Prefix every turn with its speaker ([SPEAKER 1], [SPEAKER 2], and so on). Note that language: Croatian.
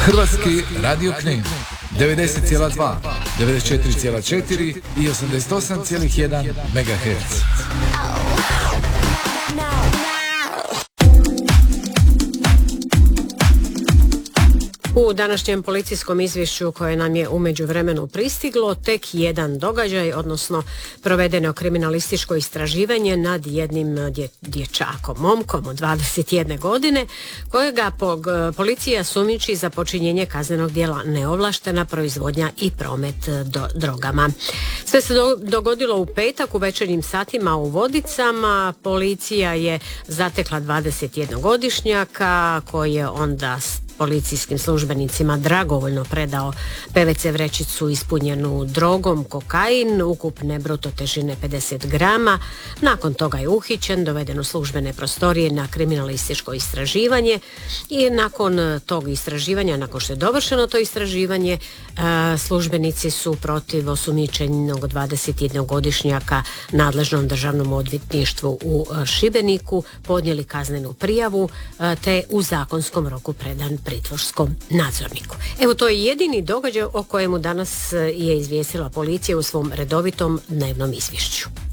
[SPEAKER 1] Hrvatski radio Knin 90,2, 94,4 i 88,1 MHz.
[SPEAKER 2] U današnjem policijskom izvješću koje nam je u međuvremenu pristiglo tek jedan događaj, odnosno provedeno kriminalističko istraživanje nad jednim dječakom, momkom od 21 godine, kojega policija sumnjiči za počinjenje kaznenog djela neovlaštena proizvodnja i promet drogama. Sve se dogodilo u petak u večernjim satima u Vodicama. Policija je zatekla 21-godišnjaka koji je onda policijskim službenicima dragovoljno predao PVC vrećicu ispunjenu drogom, kokain, ukupne bruto težine 50 grama. Nakon toga je uhićen, doveden u službene prostorije na kriminalističko istraživanje i nakon tog istraživanja, nakon što je dovršeno to istraživanje, službenici su protiv osumnjičenog 21-godišnjaka nadležnom državnom odvjetništvu u Šibeniku podnijeli kaznenu prijavu te u zakonskom roku predan pritvorskom nadzorniku. Evo, to je jedini događaj o kojemu danas je izvijestila policija u svom redovitom dnevnom izvješću.